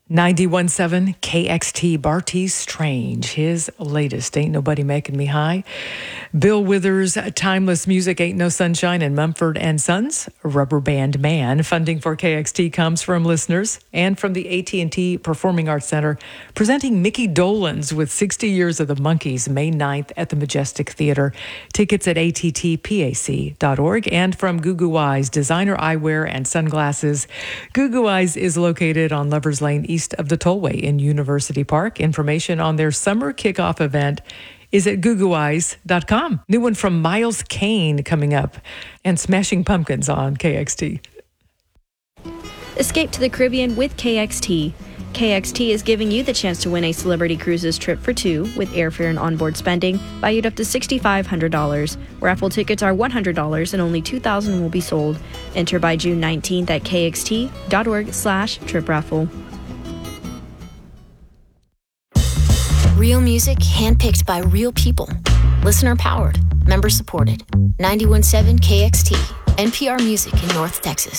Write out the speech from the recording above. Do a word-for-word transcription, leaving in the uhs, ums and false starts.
ninety-one point seven K X T, Barty Strange, his latest, Ain't Nobody Making Me High. Bill Withers, Timeless Music, Ain't No Sunshine, and Mumford and Sons, Rubber Band Man. Funding for K X T comes from listeners and from the A T and T Performing Arts Center, presenting Mickey Dolenz with sixty Years of the Monkees, May ninth at the Majestic Theater. Tickets at A T T P A C dot org. And from Gugu Eyes, designer eyewear and sunglasses. Gugu Eyes is located on Lovers Lane, east of the Tollway in University Park. Information on their summer kickoff event is at gugu eyes dot com. New one from Miles Kane coming up, and Smashing Pumpkins on K X T. Escape to the Caribbean with K X T. K X T is giving you the chance to win a Celebrity Cruises trip for two with airfare and onboard spending valued up to six thousand five hundred dollars. Raffle tickets are one hundred dollars and only two thousand will be sold. Enter by June nineteenth at k x t dot org slash trip raffle. Real music handpicked by real people. Listener powered. Member supported. ninety-one point seven K X T. N P R Music in North Texas.